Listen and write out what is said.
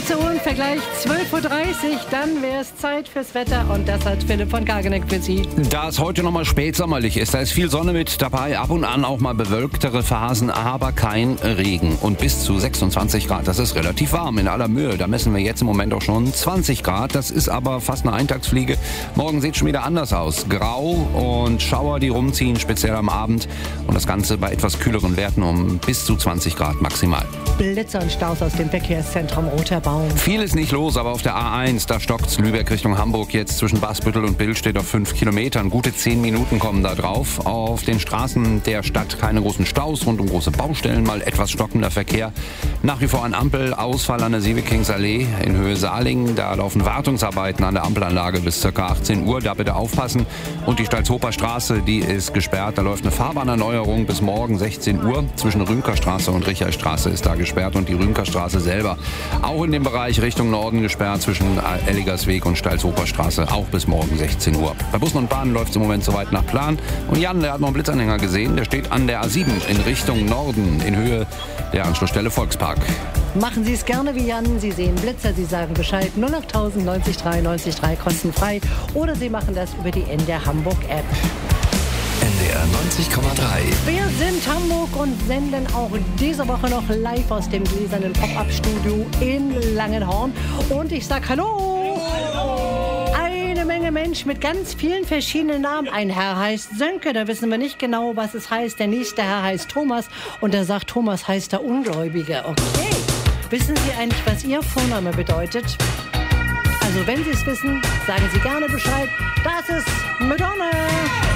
Kurzer Uhrenvergleich, 12.30 Uhr, dann wäre es Zeit fürs Wetter und das hat Philipp von Kageneck für Sie. Da es heute nochmal spätsommerlich ist, da ist viel Sonne mit dabei, ab und an auch mal bewölktere Phasen, aber kein Regen. Und bis zu 26 Grad, das ist relativ warm in aller Mühe. Da messen wir jetzt im Moment auch schon 20 Grad, das ist aber fast eine Eintagsfliege. Morgen sieht es schon wieder anders aus. Grau und Schauer, die rumziehen, speziell am Abend. Und das Ganze bei etwas kühleren Werten um bis zu 20 Grad maximal. Blitzer und Staus aus dem Verkehrszentrum Roter Baum. Viel ist nicht los, aber auf der A1, da stockt's Lübeck Richtung Hamburg. Jetzt zwischen Basbüttel und Bill steht auf 5 Kilometern. Gute 10 Minuten kommen da drauf. Auf den Straßen der Stadt keine großen Staus, rund um große Baustellen mal etwas stockender Verkehr. Nach wie vor an Ampel, Ausfall an der Sievekingsallee in Höhe Salingen. Da laufen Wartungsarbeiten an der Ampelanlage bis ca. 18 Uhr. Da bitte aufpassen. Und die Stalzhofer Straße, die ist gesperrt. Da läuft eine Fahrbahnerneuerung bis morgen 16 Uhr. Zwischen Rümkerstraße und Richardstraße ist da gesperrt und die Rümkerstraße selber auch in dem Bereich Richtung Norden gesperrt zwischen Elligersweg und Stalzhofer Straße auch bis morgen 16 Uhr. Bei Bussen und Bahnen läuft es im Moment soweit nach Plan. Und Jan, der hat noch einen Blitzanhänger gesehen, der steht an der A7 in Richtung Norden in Höhe der Anschlussstelle Volkspark. Machen Sie es gerne wie Jan, Sie sehen Blitzer, Sie sagen Bescheid, 08000 90 3 90 3 kostenfrei oder Sie machen das über die NDR Hamburg App. NDR 90,3. Wir sind Hamburg und senden auch diese Woche noch live aus dem gläsernen Pop-Up-Studio in Langenhorn. Und ich sag Hallo! Eine Menge Mensch mit ganz vielen verschiedenen Namen. Ein Herr heißt Sönke, da wissen wir nicht genau, was es heißt. Der nächste Herr heißt Thomas und der sagt, Thomas heißt der Ungläubige. Okay. Wissen Sie eigentlich, was Ihr Vorname bedeutet? Also wenn Sie es wissen, sagen Sie gerne Bescheid. Das ist Madonna.